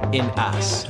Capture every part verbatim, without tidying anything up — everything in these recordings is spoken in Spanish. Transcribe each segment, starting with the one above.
en As.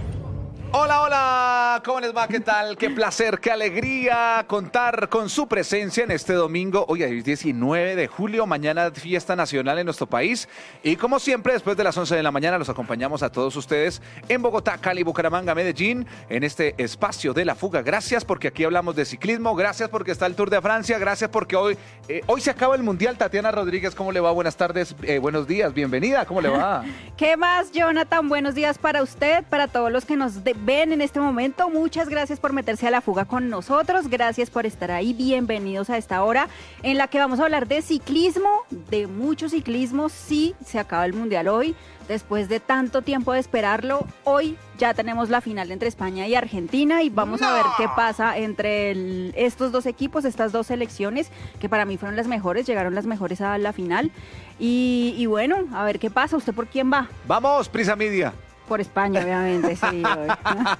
Hola, hola, ¿cómo les va? ¿Qué tal? Qué placer, qué alegría contar con su presencia en este domingo. Hoy es diecinueve de julio, mañana fiesta nacional en nuestro país. Y como siempre, después de las once de la mañana, los acompañamos a todos ustedes en Bogotá, Cali, Bucaramanga, Medellín, en este espacio de La Fuga. Gracias porque aquí hablamos de ciclismo, gracias porque está el Tour de Francia, gracias porque hoy, eh, hoy se acaba el Mundial. Tatiana Rodríguez, ¿cómo le va? Buenas tardes, eh, buenos días, bienvenida, ¿cómo le va? ¿Qué más, Jonathan? Buenos días para usted, para todos los que nos de- ven en este momento. Muchas gracias por meterse a La Fuga con nosotros, gracias por estar ahí, bienvenidos a esta hora en la que vamos a hablar de ciclismo, de mucho ciclismo. Sí, se acaba el Mundial hoy, después de tanto tiempo de esperarlo. Hoy ya tenemos la final entre España y Argentina y vamos ¡No! a ver qué pasa entre el- estos dos equipos, estas dos selecciones, que para mí fueron las mejores, llegaron las mejores a la final. Y, y bueno, a ver qué pasa. ¿Usted por quién va? Vamos, Prisa Media. Por España, obviamente, sí. obvio.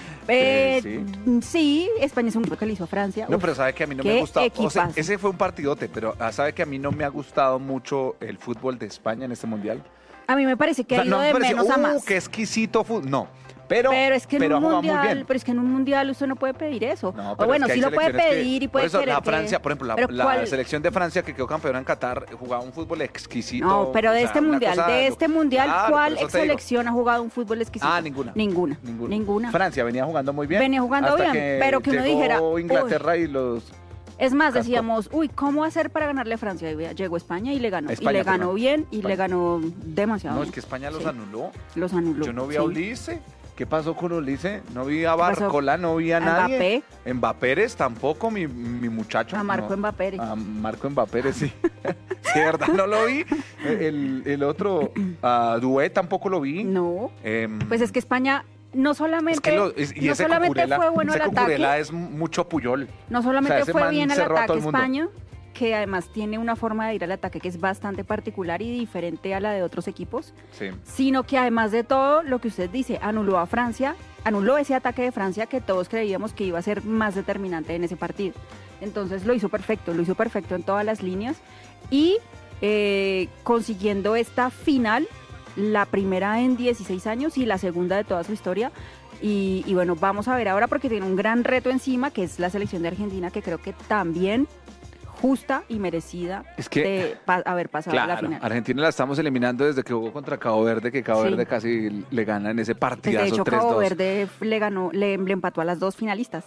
Eh, Sí, sí, España es un poco que le hizo a Francia. No, Uf, pero sabe que a mí no qué me ha gustado. O sea, equipazo. ese fue un partidote, pero ah, sabe que a mí no me ha gustado mucho el fútbol de España en este mundial. A mí me parece que O ha sea, ido no me de pareció, menos a uh, más. qué exquisito fútbol. No, pero, Pero es que en pero un ha jugado muy mundial, bien. pero es que en un mundial usted no puede pedir eso. No, o pero bueno, es que sí hay lo puede selecciones que- pedir y por puede eso, querer la que- Francia, por ejemplo, la, pero la ¿cuál? selección de Francia que quedó campeona en Qatar jugaba un fútbol exquisito. No, pero de o sea, este una mundial, cosa- de este mundial, Claro, ¿cuál por eso te digo. selección ha jugado un fútbol exquisito? Ah, ninguna. Ninguna. Ninguna. Ninguna. Francia venía jugando muy bien. Venía jugando hasta bien, que pero que uno llegó dijera, Inglaterra y los... Es más, Casco. decíamos, uy, ¿cómo hacer para ganarle a Francia? Y vea, llegó España y le ganó. España, y le ganó perdón. bien y España. le ganó demasiado No, bien. es que España los Sí. anuló. Los anuló. Yo no vi sí. a Ulises. ¿Qué pasó con Ulises? No vi a pasó? Barcola, no vi a A nadie. Mbappé tampoco, mi, mi muchacho. A Marco no. Mbappé. A Marco Mbappé, sí. De verdad no lo vi. El, el otro, a Dué tampoco lo vi. No, Em, pues es que España no solamente, es que lo- es- y no ese solamente Cucurella, fue bueno ese al Cucurella ataque, es mucho Puyol. no solamente o sea, ese fue man bien al cerró a todo ataque el mundo. España, que además tiene una forma de ir al ataque que es bastante particular y diferente a la de otros equipos, Sí. sino que además de todo, lo que usted dice, anuló a Francia, anuló ese ataque de Francia que todos creíamos que iba a ser más determinante en ese partido. Entonces lo hizo perfecto, lo hizo perfecto en todas las líneas y eh, consiguiendo esta final, la primera en dieciséis años y la segunda de toda su historia. Y, y bueno, vamos a ver ahora porque tiene un gran reto encima, que es la selección de Argentina, que creo que también justa y merecida Es que- de pa- haber pasado a la Claro, final. Argentina la estamos eliminando desde que jugó contra Cabo Verde, que Cabo Sí. Verde casi le gana en ese Pues partidazo de hecho, tres dos. Cabo Verde le ganó, le, le empató a las dos finalistas.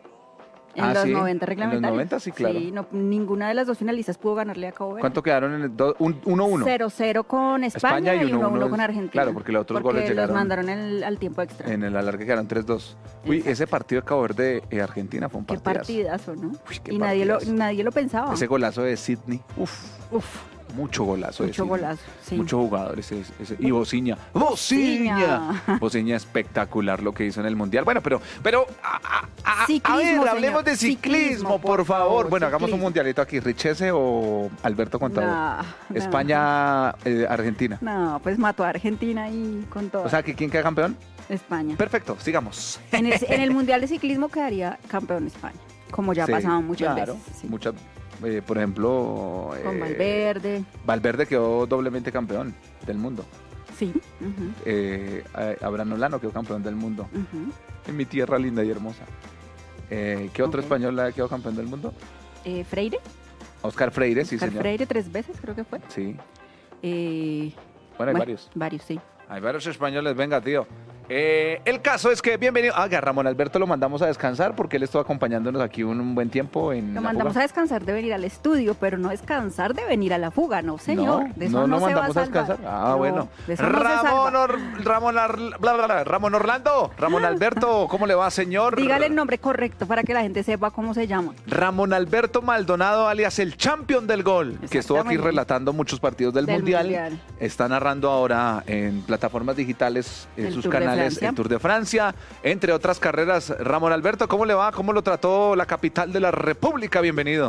En Ah, los ¿sí? noventa En los reglamentarios. noventa, sí, claro. Sí, no, ninguna de las dos finalistas pudo ganarle a Cabo Verde. ¿Cuánto quedaron en el do- un- uno uno? cero cero con España, y uno uno con Argentina. Claro, porque los otros porque goles los llegaron mandaron el- al tiempo extra. en el alargue, quedaron tres dos. Uy, Exacto. ese partido de Cabo Verde eh, Argentina fue un Qué partidazo. partidazo, ¿no? Uy, qué y nadie lo, partidazo. nadie lo pensaba. Ese golazo de Sidney, uf, Uf, mucho golazo de mucho Sidney. golazo. Sí. Muchos jugadores. ese- ese- y Bociña. ¡Bociña! Bociña espectacular lo que hizo en el Mundial. Bueno, pero, pero a, a- a- a Ciclismo, ver, señor. hablemos de ciclismo, Ciclismo, por, por favor. favor, Bueno, hagamos un ciclismo. mundialito aquí. ¿Richese o Alberto Contador? No, no. España, eh, Argentina. No, pues mató a Argentina y con todo. O sea, ¿que ¿quién queda campeón? España. Perfecto, sigamos. En el, en el Mundial de Ciclismo quedaría campeón España, como ya ha Sí, pasado muchas claro, veces. sí. Muchas, eh, por ejemplo... Con eh, Valverde, Valverde quedó doblemente campeón del mundo. sí. ujú, Eh, eh, Abraham Olano quedó campeón del mundo. ujú. En mi tierra linda y hermosa. Eh, ¿Qué otro Ok. español ha quedado campeón del mundo? Eh, Freire, Oscar Freire, sí, Oscar señor. Freire tres veces creo que fue. Sí. Eh, Bueno, hay varios. Varios, sí. Hay varios españoles, venga, tío. Eh, el caso es que, bienvenido. Ah, que a Ramón Alberto lo mandamos a descansar porque él estuvo acompañándonos aquí un, un buen tiempo en. Lo la mandamos fuga. a descansar de venir al estudio, pero no descansar de venir a la fuga, no, señor. No, de eso no, no, no se va a mandamos a salvar. descansar. Ah, No, bueno. de eso no se Ramón, salva. Or- Ramón, Ar- bla, bla, bla. Ramón Orlando, Ramón Alberto, ¿cómo le va, señor? Dígale el nombre correcto para que la gente sepa cómo se llama. Ramón Alberto Maldonado, alias el champion del gol, que estuvo aquí Exactamente. relatando muchos partidos del, Del mundial. Mundial. Está narrando ahora en plataformas digitales, en El sus Tour de canales, Francia. el Tour de Francia, entre otras carreras. Ramón Alberto, ¿cómo le va? ¿Cómo lo trató la capital de la República? Bienvenido.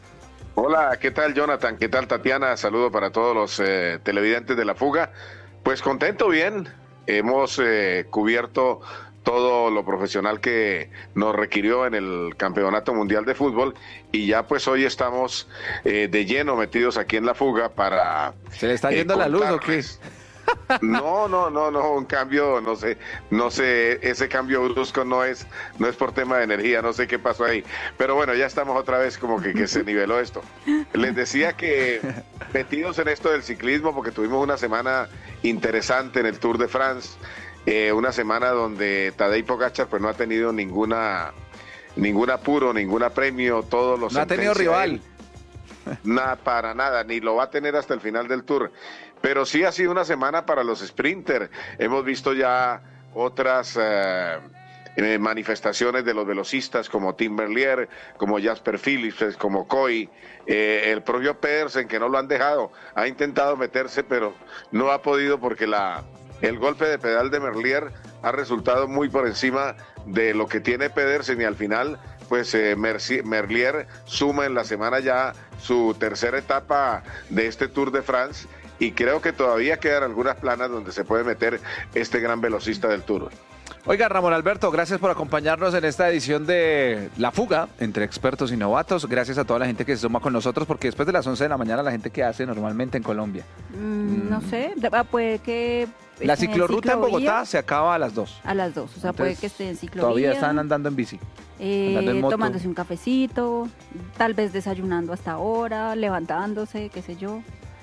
Hola, ¿qué tal Jonathan? ¿Qué tal Tatiana? Saludo para todos los eh, televidentes de La Fuga. Pues contento, bien. Hemos eh, cubierto todo lo profesional que nos requirió en el Campeonato Mundial de Fútbol y ya pues hoy estamos eh, de lleno metidos aquí en La Fuga para... ¿Se le está eh, yendo la luz o qué? contarles. No, no, no, no, un cambio, no sé, no sé, ese cambio brusco no es, no es por tema de energía, no sé qué pasó ahí. Pero bueno, ya estamos otra vez como que, que se niveló esto. Les decía que metidos en esto del ciclismo, porque tuvimos una semana interesante en el Tour de France, eh, una semana donde Tadej Pogačar pues no ha tenido ninguna, ningún apuro, ningún premio, todos los no ha tenido rival. Nada, para nada, ni lo va a tener hasta el final del Tour. Pero sí ha sido una semana para los sprinters. Hemos visto ya otras eh, eh, manifestaciones de los velocistas como Tim Merlier, como Jasper Philipsen, como Coy, eh, el propio Pedersen, que no lo han dejado. Ha intentado meterse, pero no ha podido porque la, el golpe de pedal de Merlier ha resultado muy por encima de lo que tiene Pedersen y al final pues eh, Merci, Merlier suma en la semana ya su tercera etapa de este Tour de France y creo que todavía quedan algunas planas donde se puede meter este gran velocista del Tour. Oiga, Ramón Alberto, gracias por acompañarnos en esta edición de La Fuga entre expertos y novatos. Gracias a toda la gente que se suma con nosotros, porque después de las once de la mañana la gente que hace normalmente en Colombia. Mm, no sé, puede que... La ciclorruta en Bogotá se acaba a las dos. A las dos, o sea, entonces, puede que esté en ciclovía. Todavía están andando en bici. Eh, andando en moto. Tomándose un cafecito, tal vez desayunando hasta ahora, levantándose, qué sé yo,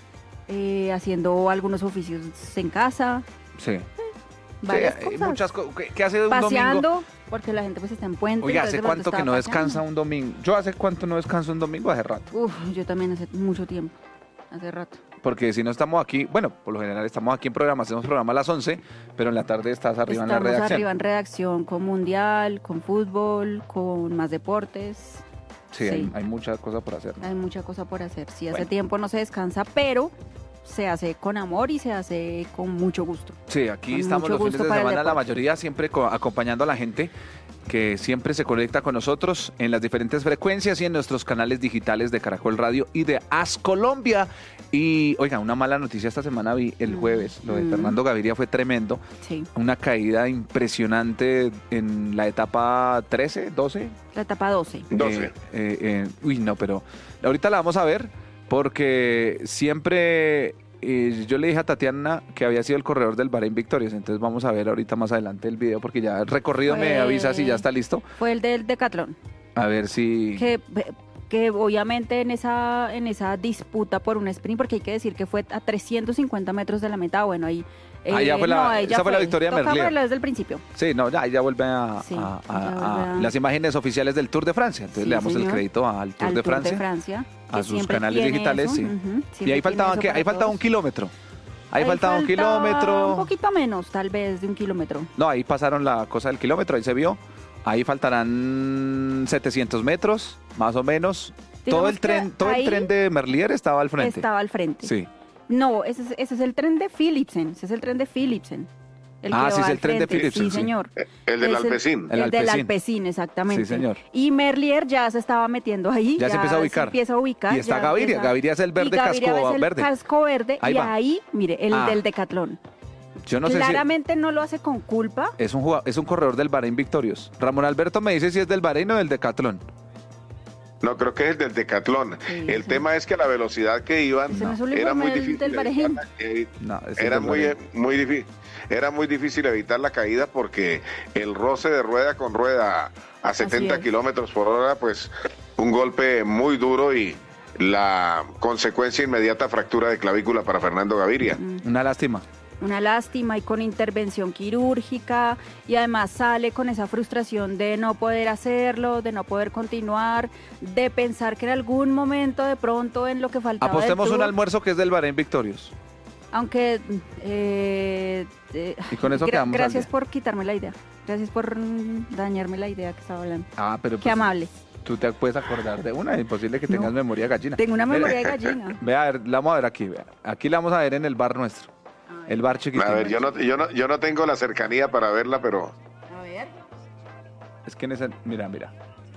eh, haciendo algunos oficios en casa. Sí. Varias sí, cosas. Muchas cosas. ¿Qué hace un Paseando, domingo? porque la gente pues está en puente. Oye, ¿hace cuánto que no paseando. descansa un domingo? Yo hace cuánto no descanso un domingo, hace rato. Uf, yo también hace mucho tiempo, hace rato. Porque si no estamos aquí, bueno, por lo general estamos aquí en programa, hacemos programa a las once, pero en la tarde estás arriba estamos en la redacción. Estamos arriba en redacción con mundial, con fútbol, con más deportes. Sí, sí. Hay, hay mucha cosa por hacer, ¿no? Hay mucha cosa por hacer. Sí, hace bueno. tiempo no se descansa, pero se hace con amor y se hace con mucho gusto. Sí, aquí con estamos los fines de semana, la mayoría siempre acompañando a la gente que siempre se conecta con nosotros en las diferentes frecuencias y en nuestros canales digitales de Caracol Radio y de As Colombia. Y, oiga, una mala noticia esta semana vi el jueves, lo de mm. Fernando Gaviria fue tremendo. Sí. Una caída impresionante en la etapa trece, doce. La etapa doce. doce. Eh, eh, eh, uy, no, pero ahorita la vamos a ver porque siempre... Y yo le dije a Tatiana que había sido el corredor del Bahrein Victorious, entonces vamos a ver ahorita más adelante el video porque ya el recorrido fue, me avisa si ya está listo. Fue el del Decatlón. A ver si... Que, que obviamente en esa, en esa disputa por un sprint, porque hay que decir que fue a trescientos cincuenta metros de la meta, bueno, ahí... Ah, ya fue la, no, esa fue, fue la victoria de Merlier. Desde el principio. Sí, no, ya, ya vuelve a, sí, a, a, a, a las imágenes oficiales del Tour de Francia. Entonces sí, le damos señor. el crédito al Tour, al de, Tour Francia, de Francia, a sus canales digitales, eso, sí. Uh-huh, y ahí faltaba, que, ahí faltaba un kilómetro. Ahí, ahí faltaba un kilómetro. Un poquito menos, tal vez, de un kilómetro. No, ahí pasaron la cosa del kilómetro, ahí se vio. Ahí faltarán setecientos metros, más o menos. Digamos todo el tren, todo el tren de Merlier estaba al frente. Estaba al frente. Sí. No, ese es, ese es el tren de Philipsen. Ese es el tren de Philipsen. El ah, sí, es el tren frente. de Philipsen. Sí, señor. El del Alpecin. El, el, el del Alpecin, exactamente. Sí, señor. Y Merlier ya se estaba metiendo ahí. Ya, ya se empieza a ubicar. Se empieza a ubicar. Y está Gaviria. Empieza... Gaviria es el verde casco es el verde. casco verde. Ahí y va. ahí, mire, el ah. del Decatlón. Yo no Claramente sé si... no lo hace con culpa. Es un, jugador, es un corredor del Bahrein Victorious. Ramón Alberto me dice si es del Bahrein o del Decatlón. No, creo que es del Decatlón. Sí, el sí. tema es que la velocidad que iban no. era muy difícil. Del evitar, eh, no, era muy, muy difícil. Era muy difícil evitar la caída porque el roce de rueda con rueda a setenta kilómetros por hora, pues un golpe muy duro y la consecuencia inmediata fractura de clavícula para Fernando Gaviria. Mm. Una lástima. Una lástima y con intervención quirúrgica y además sale con esa frustración de no poder hacerlo, de no poder continuar, de pensar que en algún momento de pronto en lo que faltaba apostemos del un almuerzo que es del Bahrein Victorious. Aunque eh, eh, y con eso gra- quedamos gracias por quitarme la idea, gracias por dañarme la idea que estaba hablando. Ah, pero qué pues, amable. Tú te puedes acordar de una, es imposible que tengas no, memoria gallina. Tengo una memoria de gallina. Vea, a ver, la vamos a ver aquí, vea. Aquí la vamos a ver en el bar nuestro. El bar chiquitito. A ver, yo no, yo no, yo no tengo la cercanía para verla, pero... A ver. Es que en ese, mira, mira.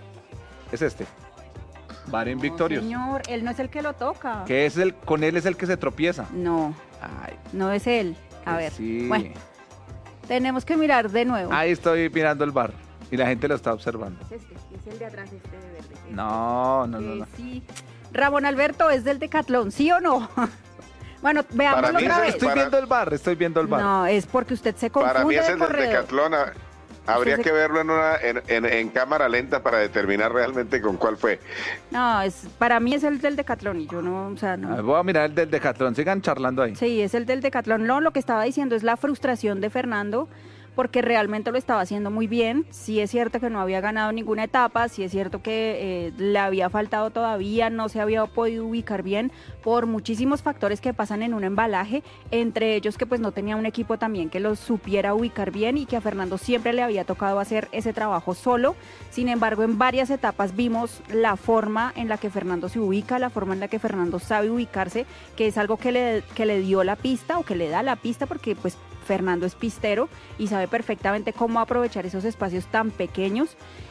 Es este. Bahrein no, Victorious. Señor, él no es el que lo toca. Que es el, con él es el que se tropieza. No. Ay, no es él. A ver. Sí. Bueno. Tenemos que mirar de nuevo. Ahí estoy mirando el bar. Y la gente lo está observando. Es este, es el de atrás, este de verde. Este. No, no, no, no. Sí. Ramón Alberto, ¿es del Decatlón, sí o no? Bueno, veámoslo Para mí otra ese vez. es Estoy para- viendo el bar, estoy viendo el bar. No, es porque usted se confunde Para mí es de el del corredor. Decatlón. a- Habría Usted se- que verlo en, una, en, en, en cámara lenta para determinar realmente con cuál fue. No, es, para mí es el del Decatlón y yo no, o sea, A no. ver, voy a mirar el del Decatlón, sigan charlando ahí. Sí, es el del Decatlón. No, lo que estaba diciendo es la frustración de Fernando, porque realmente lo estaba haciendo muy bien. Sí es cierto que no había ganado ninguna etapa, sí es cierto que eh, le había faltado todavía, no se había podido ubicar bien por muchísimos factores que pasan en un embalaje, entre ellos que pues no tenía un equipo también que lo supiera ubicar bien y que a Fernando siempre le había tocado hacer ese trabajo solo. Sin embargo, en varias etapas vimos la forma en la que Fernando se ubica, la forma en la que Fernando sabe ubicarse, que es algo que le, que le dio la pista o que le da la pista, porque pues Fernando es pistero y sabe perfectamente cómo aprovechar esos espacios tan pequeños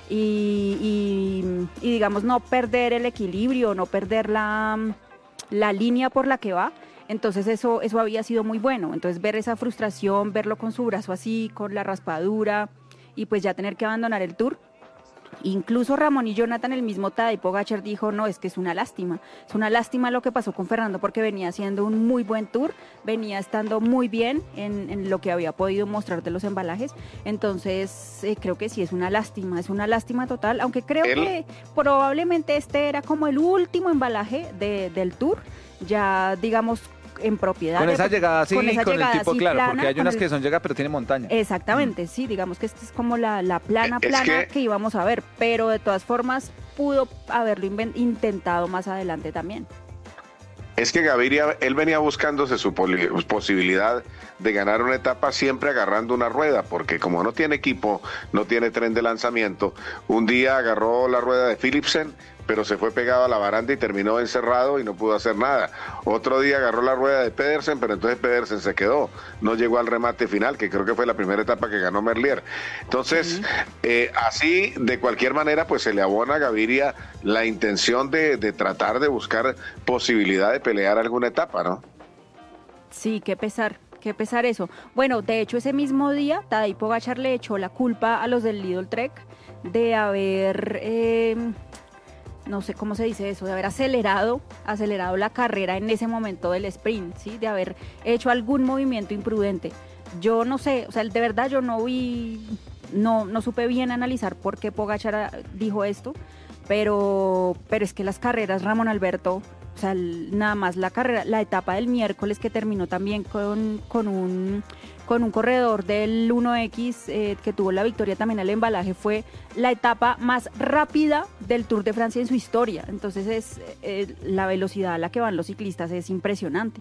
y, y- y, digamos no perder el equilibrio, no perder la, la línea por la que va. Entonces eso, eso había sido muy bueno. Entonces ver esa frustración, verlo con su brazo así, con la raspadura y pues ya tener que abandonar el Tour. Incluso Ramón y Jonathan, el mismo Tadej Pogačar, dijo, no, es que es una lástima, es una lástima lo que pasó con Fernando porque venía haciendo un muy buen tour, venía estando muy bien en, en lo que había podido mostrar de los embalajes, entonces eh, creo que sí es una lástima, es una lástima total, aunque creo Él- que probablemente este era como el último embalaje de- del tour, ya digamos en propiedad. Con de- esa llegada así, con, esa el llegada tipo así claro, plana, porque hay con unas el- que son llega pero tiene montaña. Exactamente, sí, digamos que esta es como la, la plana, Es plana que- que... íbamos a ver, pero de todas formas pudo haberlo inven- intentado más adelante también. Es que Gaviria, él venía buscándose su poli- posibilidad de ganar una etapa siempre agarrando una rueda, porque como no tiene equipo, no tiene tren de lanzamiento, un día agarró la rueda de Philipsen, pero se fue pegado a la baranda y terminó encerrado y no pudo hacer nada. Otro día agarró la rueda de Pedersen, pero entonces Pedersen se quedó, no llegó al remate final, que creo que fue la primera etapa que ganó Merlier. Entonces, eh, así, de cualquier manera, pues se le abona a Gaviria la intención de, de tratar de buscar posibilidad de pelear alguna etapa, ¿no? Sí, qué pesar, qué pesar eso. Bueno, de hecho ese mismo día Tadej Pogačar le echó la culpa a los del Lidl Trek de haber, eh, no sé cómo se dice eso, de haber acelerado, acelerado la carrera en ese momento del sprint, ¿sí? De haber hecho algún movimiento imprudente. Yo no sé, o sea, de verdad yo no vi, no, no supe bien analizar por qué Pogačar dijo esto, pero, pero es que las carreras, Ramón Alberto, o sea, el- nada más la carrera, la etapa del miércoles que terminó también con, con un con un corredor del uno equis eh, que tuvo la victoria también al embalaje, fue la etapa más rápida del Tour de Francia en su historia. Entonces es eh, la velocidad a la que van los ciclistas es impresionante.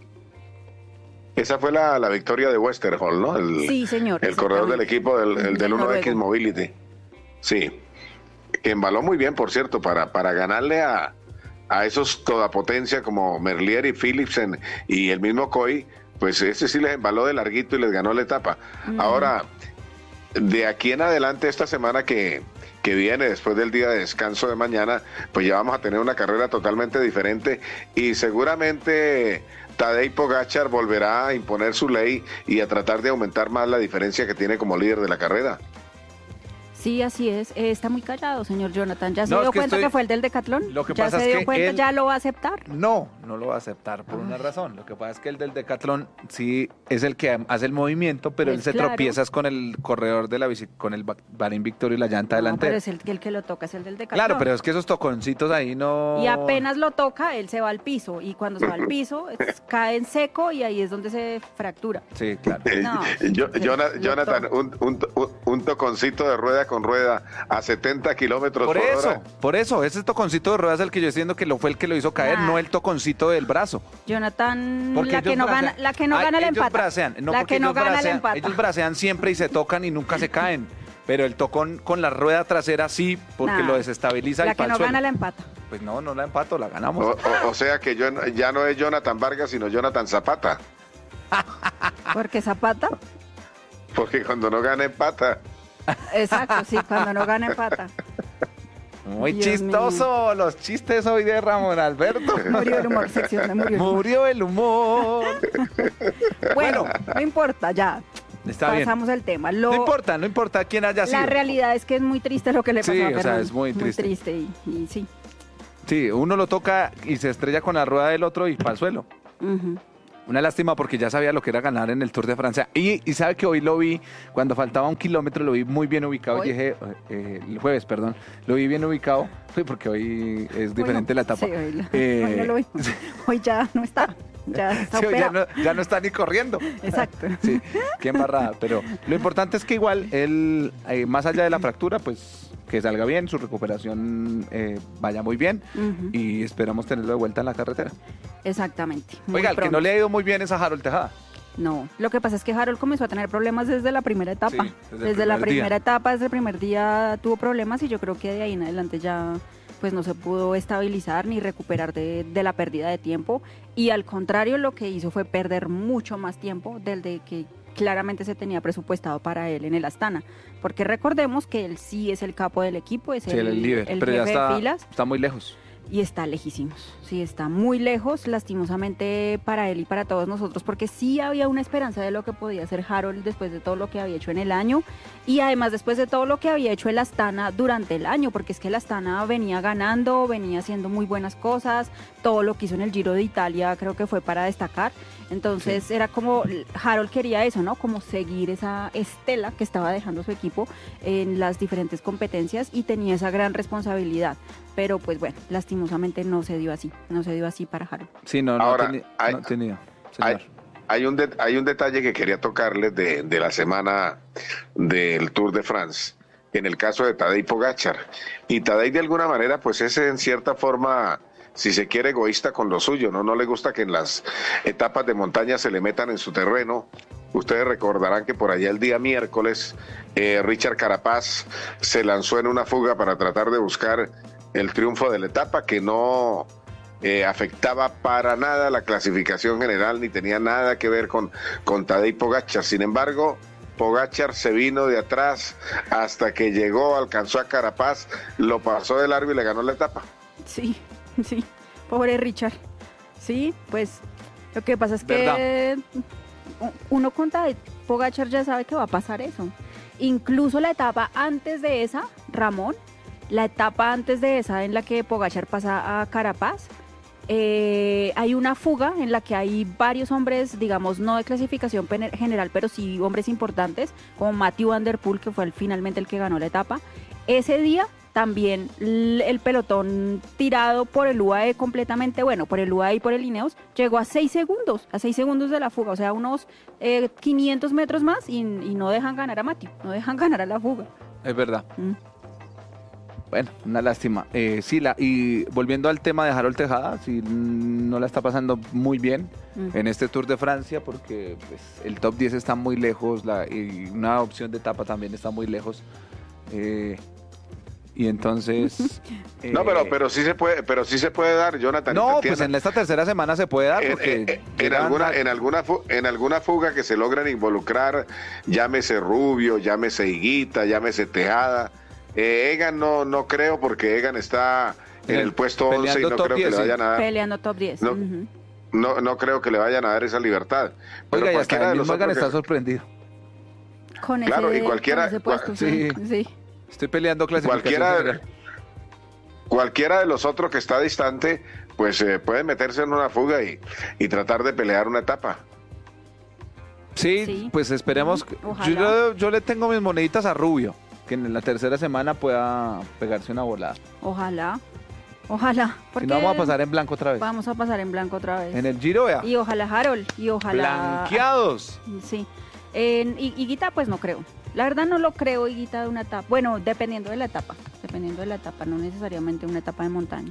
Esa fue la, la victoria de Westerholm, ¿no? El, Sí, señor. el corredor del exactamente. equipo del, el Del del uno equis noruego. Mobility. Sí. Que embaló muy bien, por cierto, para, para ganarle a, a esos todapotencia como Merlier y Philipsen y el mismo Coy, pues ese sí les embaló de larguito y les ganó la etapa. Mm. Ahora, de aquí en adelante, esta semana que, que viene, después del día de descanso de mañana, pues ya vamos a tener una carrera totalmente diferente y seguramente Tadej Pogačar volverá a imponer su ley y a tratar de aumentar más la diferencia que tiene como líder de la carrera. Sí, así es. Eh, está muy callado, señor Jonathan. ¿Ya se No, es dio que cuenta estoy- que fue el del Decatlón? Lo que ¿Ya pasa se es dio que cuenta? él- ¿Ya lo va a aceptar? No, no lo va a aceptar por una razón. Lo que pasa es que el del Decatlón sí es el que hace el movimiento, pero Pues él se claro. tropieza es con el corredor de la bici, con el Ba- Bahrein Victoria y la llanta No, pero delantera. es el, que- el que lo toca, es el del Decatlón. Claro, pero es que esos toconcitos ahí no... Y apenas lo toca, él se va al piso. Y cuando se va al piso, es- cae en seco y ahí es donde se fractura. Sí, claro. No, Yo- se- Jona- lo Jonathan, toca. un, un, un- un toconcito de rueda con rueda a setenta kilómetros Por por eso, hora. por eso, ese toconcito de ruedas es el que yo estoy diciendo que lo fue el que lo hizo caer, Nah. no el toconcito del brazo. Jonathan, Porque la que, ellos no gana, bracean. la que no Ay, gana la ellos empata. bracean, no, la porque que no ellos gana la bracean, empata. ellos bracean siempre y se tocan y nunca se caen. Pero el tocón con la rueda trasera sí, porque Nah. lo desestabiliza La y que pa'l no suelo. gana la empata. Pues no, no la empato, la ganamos. O, o- o sea que yo, no- ya no es Jonathan Vargas, sino Jonathan Zapata. Porque Zapata, Porque cuando no gana empata. exacto, sí, cuando no gana empata. Muy Dios chistoso los chistes hoy de Ramón Alberto. Murió el humor, sección de murió el humor. Murió el humor. Bueno, no importa, ya. Está bien. Pasamos el tema. Lo- No importa, no importa quién haya sido. la realidad es que es muy triste lo que le pasó Sí, a o sea, Fernando. es muy triste. y, y sí. Sí, uno lo toca y se estrella con la rueda del otro y para el suelo. Ujú. Una lástima porque ya sabía lo que era ganar en el Tour de Francia. Y, y sabe que hoy lo vi, cuando faltaba un kilómetro, lo vi muy bien ubicado. ¿Hoy? Dije, eh, el jueves, perdón, lo vi bien ubicado, sí, porque hoy es diferente Hoy no. la etapa. Sí, hoy, lo- Eh, hoy no lo vi. Hoy ya no está. Ya está sí, hoy ya, operado. no, ya no está ni corriendo. Exacto. Sí, qué embarrada. Pero lo importante es que igual él, eh, más allá de la fractura, pues que salga bien, su recuperación eh, vaya muy bien Ujú. y esperamos tenerlo de vuelta en la carretera. Exactamente. muy Oiga, el que pronto. no le ha ido muy bien es a Harold Tejada. No, lo que pasa es que Harold comenzó a tener problemas desde la primera etapa. Sí, desde el desde la primer día. primera etapa, desde el primer día tuvo problemas y yo creo que de ahí en adelante ya pues no se pudo estabilizar ni recuperar de, de la pérdida de tiempo y al contrario lo que hizo fue perder mucho más tiempo del de que claramente se tenía presupuestado para él en el Astana, porque recordemos que él sí es el capo del equipo, es Sí, el, él es líder, el pero ya jefe está, de filas. está muy lejos. Y está lejísimos, sí, está muy lejos, lastimosamente para él y para todos nosotros, porque sí había una esperanza de lo que podía hacer Harold después de todo lo que había hecho en el año y además después de todo lo que había hecho el Astana durante el año, porque es que el Astana venía ganando, venía haciendo muy buenas cosas, todo lo que hizo en el Giro de Italia creo que fue para destacar, entonces sí. Era como, Harold quería eso, ¿no? Como seguir esa estela que estaba dejando su equipo en las diferentes competencias y tenía esa gran responsabilidad. Pero pues bueno, lastimosamente no se dio así, no se dio así para Harold. Sí, no, no, Ahora, teni- hay- no tenía, Hay, señor. hay un de- hay un detalle que quería tocarles de, de la semana del Tour de France, en el caso de Tadej Pogačar. Y Tadej de alguna manera pues es en cierta forma, si se quiere, egoísta con lo suyo, ¿no? No le gusta que en las etapas de montaña se le metan en su terreno. Ustedes recordarán que por allá el día miércoles eh, Richard Carapaz se lanzó en una fuga para tratar de buscar el triunfo de la etapa, que no eh, afectaba para nada la clasificación general ni tenía nada que ver con, con Tadej Pogačar. Sin embargo, Pogačar se vino de atrás hasta que llegó, alcanzó a Carapaz, lo pasó de largo y le ganó la etapa. Sí, sí, pobre Richard. Sí, pues lo que pasa es que uno con Tadej Pogačar ya sabe que va a pasar eso. Incluso la etapa antes de esa, Ramón, la etapa antes de esa en la que Pogačar pasa a Carapaz, eh, hay una fuga en la que hay varios hombres, digamos, no de clasificación general, pero sí hombres importantes, como Matthew Van Der Poel, que fue el, finalmente el que ganó la etapa. Ese día también el pelotón tirado por el U A E completamente, bueno, por el U A E y por el Ineos, llegó a seis segundos, a seis segundos de la fuga, o sea, unos eh, quinientos metros más y, y no dejan ganar a Matthew, no dejan ganar a la fuga. Es verdad. Mm. Bueno, una lástima. Eh, sí, la, y volviendo al tema de Harold Tejada, sí, no la está pasando muy bien Mm. en este Tour de Francia porque pues, el top diez está muy lejos la, y una opción de etapa también está muy lejos. Eh, y entonces... eh, No, pero pero sí se puede, pero sí se puede dar, Jonathan. No, Tatiana. pues en esta tercera semana se puede dar En, porque... en- en llegan alguna, a- en, alguna fu- en alguna fuga que se logran involucrar, llámese Rubio, llámese Higuita, llámese Tejada. Eh, Egan no, no creo, porque Egan está en En- el puesto once y peleando no top creo que diez, le sí. vayan a dar, Peleando top diez. No. Ujú. no, no creo que le vayan a dar esa libertad. Pero Oiga, y hasta cualquiera el de los mismo Egan otros está que- sorprendido. Con Claro, ese, y cualquiera- con ese puesto, cua- sí. sí. sí. Estoy peleando clasificación Cualquiera, general. cualquiera de los otros que está distante, pues eh, puede meterse en una fuga y, y tratar de pelear una etapa. Sí, Sí. pues esperemos. que- Ojalá. Yo, yo le tengo mis moneditas a Rubio, que en la tercera semana pueda pegarse una volada. Ojalá, ojalá. Si Porque no, vamos a pasar en blanco otra vez. vamos a pasar en blanco otra vez. En el Giro, vea. Y ojalá Harold, y ojalá... Blanqueados. Sí. En Hi- Higuita, pues no creo. La verdad no lo creo, Higuita, de una etapa. Bueno, dependiendo de la etapa. Dependiendo de la etapa, no necesariamente una etapa de montaña.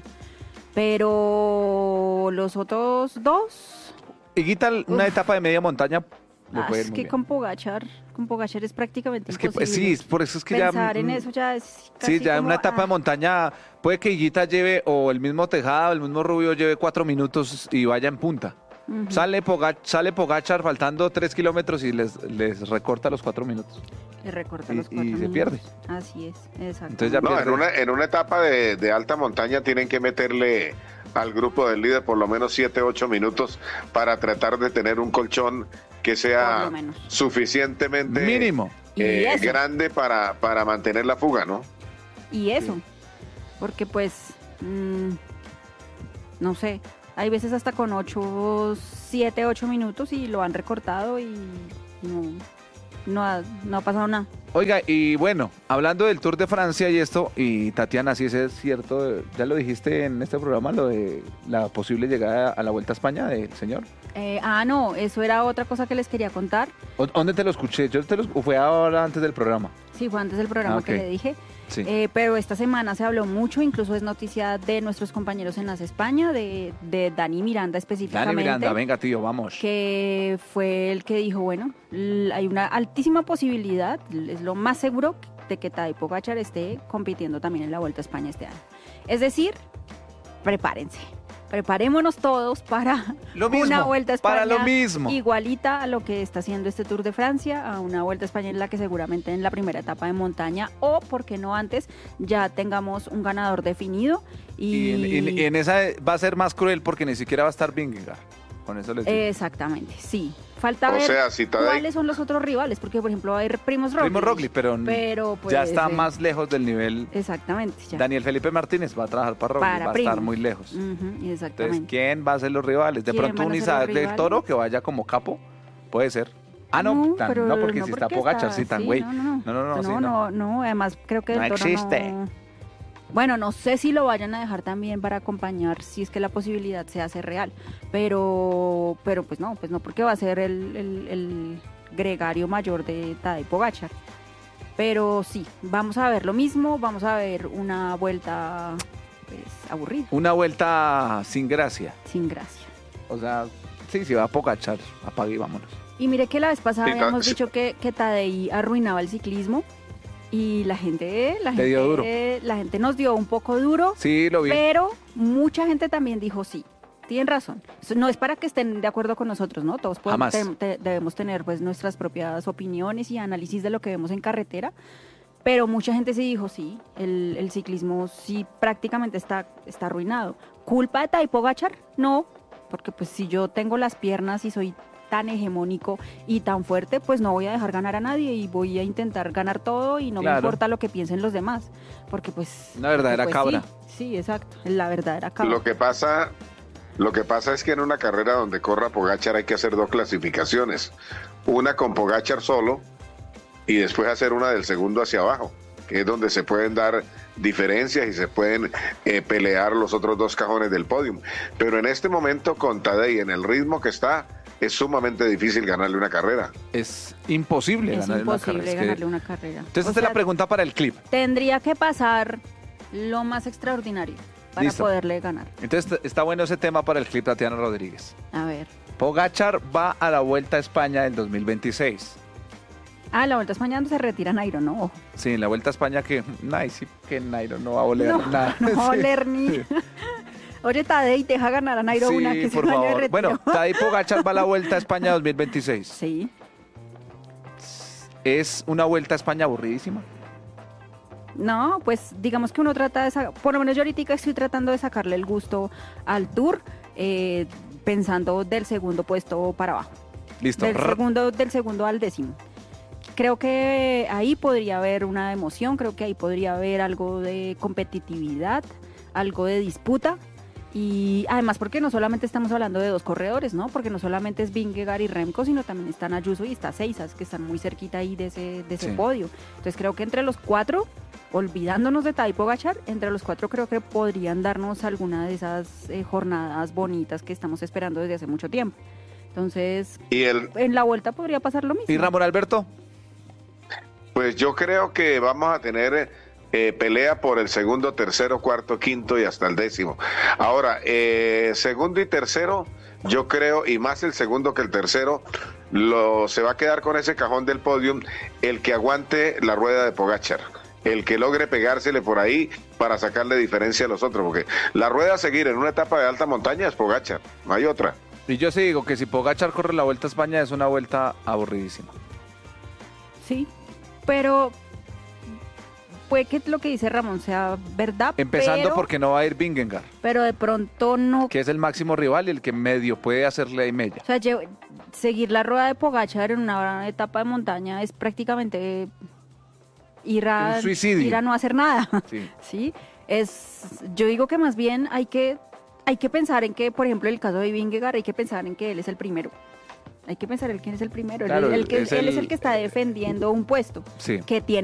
Pero los otros dos... Higuita, una Uf. etapa de media montaña. le ah, puede ir es muy que bien. con Pogachar, con Pogachar es prácticamente Es que pues, imposible. sí, por eso es que ya. Pensar en mm, eso ya es casi Sí, ya en como, una etapa ah, de montaña puede que Higuita lleve, o el mismo Tejada, o el mismo Rubio lleve cuatro minutos y vaya en punta. ujú. Sale, Poga- sale Pogachar faltando tres kilómetros y les, les recorta los cuatro minutos. Le recorta y- los cuatro y se minutos. pierde. Así es, exacto. Entonces ya No, pierde. en una, en una etapa de, de alta montaña tienen que meterle al grupo del líder por lo menos siete, ocho minutos para tratar de tener un colchón que Por sea lo menos. suficientemente Mínimo. eh, Y eso. grande para, para mantener la fuga, ¿no? Y eso, porque pues, mm, no sé, Hay veces hasta con ocho, siete, ocho minutos y lo han recortado y no, no, ha, no ha pasado nada. Oiga, y bueno, hablando del Tour de Francia y esto, y Tatiana, si es cierto, ya lo dijiste en este programa, lo de la posible llegada a la Vuelta a España del señor. Eh, ah, no, eso era otra cosa que les quería contar. ¿O- ¿Dónde te lo escuché? Yo te lo, ¿O fue ahora antes del programa? Sí, fue antes del programa Ah, ok. que le dije. Sí. Eh, pero esta semana se habló mucho, incluso es noticia de nuestros compañeros en Nace España, de, de Dani Miranda específicamente. Dani Miranda, venga tío, vamos. Que fue el que dijo, bueno, l- hay una altísima posibilidad, es lo más seguro de que Tadej Pogačar esté compitiendo también en la Vuelta a España este año. Es decir, prepárense. Preparémonos todos para Lo mismo, una Vuelta a España para lo mismo. igualita a lo que está haciendo este Tour de Francia, a una Vuelta a España en la que seguramente en la primera etapa de montaña o, por qué no antes, ya tengamos un ganador definido. Y, Y en, y- y en esa va a ser más cruel porque ni siquiera va a estar Vingegaard. Con eso les digo. Exactamente, sí. Falta O ver sea, si Tadej- cuáles son los otros rivales, porque por ejemplo hay Primos Roglic. Primo Roglic, pero, pero, pues, ya está eh, más lejos del nivel. Exactamente, ya. Daniel Felipe Martínez va a trabajar para Roglic, Para va a estar Primoz. muy lejos. Ujú, Entonces, exactamente. ¿quién va a ser los rivales? De ¿Quién pronto van un a ser Isaac los del rivales? Toro que vaya como capo, puede ser. Ah, no, No, tan- pero no porque no si está porque Pogačar, está- sí, tan sí, güey. no, no, no. No, no, no, No, sí, no, no. no, además creo que No el Toro existe. no... Bueno, no sé si lo vayan a dejar también para acompañar si es que la posibilidad se hace real, pero pero pues no, pues no, porque va a ser el, el- el gregario mayor de Tadej Pogačar. Pero sí, vamos a ver lo mismo, vamos a ver una vuelta pues aburrida, Una vuelta sin gracia. sin gracia. O sea, sí, si va a Pogačar, apague y vámonos. Y mire que la vez pasada Sí, habíamos sí. dicho que, que Tadej arruinaba el ciclismo y la gente, la Le gente, dio duro. la gente nos dio un poco duro, Sí, lo vi. pero mucha gente también dijo sí. Tienen razón. Eso no es para que estén de acuerdo con nosotros, ¿no? Todos podemos, Jamás. te- te- debemos tener pues nuestras propias opiniones y análisis de lo que vemos en carretera. Pero mucha gente sí dijo sí, el, el ciclismo sí prácticamente está, está arruinado. ¿Culpa de Tadej Pogačar? No, porque pues si yo tengo las piernas y soy tan hegemónico y tan fuerte, pues no voy a dejar ganar a nadie y voy a intentar ganar todo y no me Claro. importa lo que piensen los demás. Porque pues... Una verdadera porque, pues, cabra. Sí, sí, exacto, la verdadera cabra. Lo que pasa, lo que pasa es que en una carrera donde corra Pogačar hay que hacer dos clasificaciones. Una con Pogačar solo y después hacer una del segundo hacia abajo, que es donde se pueden dar diferencias y se pueden eh, pelear los otros dos cajones del podium. Pero en este momento con Tadej, en el ritmo que está, es sumamente difícil ganarle una carrera. Es imposible Es ganarle una imposible carrera. es que- ganarle una carrera. Entonces, O esta es la sea, pregunta para el clip. tendría que pasar lo más extraordinario para Listo. poderle ganar. Entonces, está bueno ese tema para el clip, Tatiana Rodríguez. A ver. Pogačar va a la Vuelta a España del dos mil veintiséis. Ah, la Vuelta a España donde se retira Nairo, ¿no? Ojo. Sí, en la Vuelta a España que, ay, sí, que Nairo no va a oler No, nada. no va a Sí. oler ni... Oye, Tadej, deja ganar a Nairo Sí, una que es por el año de favor. retiro. Bueno, Tadej Pogačar va a la Vuelta a España dos mil veintiséis. Sí. Es una Vuelta a España aburridísima. No, pues digamos que uno trata de sacar, por lo menos yo ahorita estoy tratando de sacarle el gusto al Tour, eh, pensando del segundo puesto para abajo. Listo. Del Rrr. segundo, del segundo al décimo. Creo que ahí podría haber una emoción, creo que ahí podría haber algo de competitividad, algo de disputa. Y además porque no solamente estamos hablando de dos corredores, ¿no? Porque no solamente es Vingegaard y Remco, sino también están Ayuso y está Seisas, que están muy cerquita ahí de ese, de ese Sí. podio. Entonces creo que entre los cuatro, olvidándonos de Tadej Pogačar, entre los cuatro creo que podrían darnos alguna de esas eh, jornadas bonitas que estamos esperando desde hace mucho tiempo. Entonces, Y el, en la vuelta podría pasar lo mismo. ¿Y Ramón Alberto? pues yo creo que vamos a tener eh, pelea por el segundo, tercero, cuarto, quinto y hasta el décimo. Ahora, eh, segundo y tercero, yo creo, y más el segundo que el tercero, lo, se va a quedar con ese cajón del podium el que aguante la rueda de Pogačar, el que logre pegársele por ahí para sacarle diferencia a los otros, porque la rueda a seguir en una etapa de alta montaña es Pogačar, no hay otra. Y yo sí digo que si Pogačar corre la Vuelta a España es una vuelta aburridísima. Sí, pero puede que lo que dice Ramón sea verdad, Empezando pero, porque no va a ir Vingegaard, pero de pronto no... que es el máximo rival y el que medio puede hacerle ahí mella. O sea, lle- seguir la rueda de Pogačar en una etapa de montaña es prácticamente ir a, Un suicidio. ir a no hacer nada. Sí. ¿Sí? Es, yo digo que más bien hay que hay que pensar en que, por ejemplo, el caso de Vingegaard, hay que pensar en que él es el primero. Hay que pensar en quién es el primero. Claro, él, el que, es él el- es el que está defendiendo un puesto Sí. que tiene